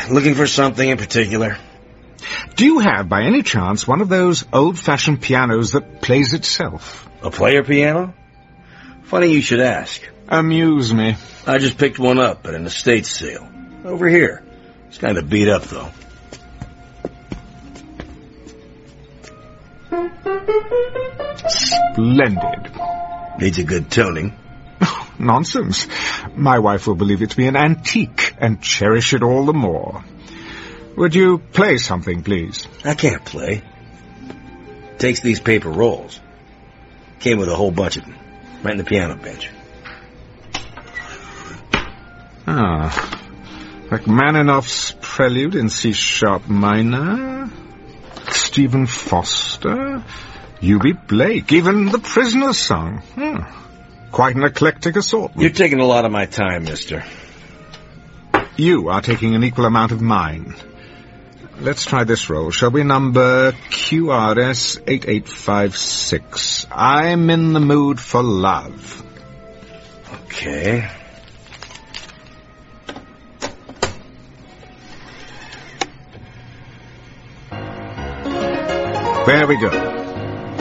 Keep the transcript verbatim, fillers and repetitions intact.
Looking for something in particular? Do you have, by any chance, one of those old-fashioned pianos that plays itself? A player piano? Funny you should ask. Amuse me. I just picked one up at an estate sale. Over here. It's kind of beat up, though. Splendid. Needs a good tuning. Nonsense. My wife will believe it to be an antique and cherish it all the more. Would you play something, please? I can't play. Takes these paper rolls. Came with a whole bunch of them. Right in the piano bench. Ah. Rachmaninoff's Prelude in C-sharp minor. Stephen Foster. Eubie Blake. Even The Prisoner's Song. Hmm. Quite an eclectic assortment. You're taking a lot of my time, mister. You are taking an equal amount of mine. Let's try this roll, shall we? Number Q R S eight eight five six. I'm in the mood for love. Okay. There we go.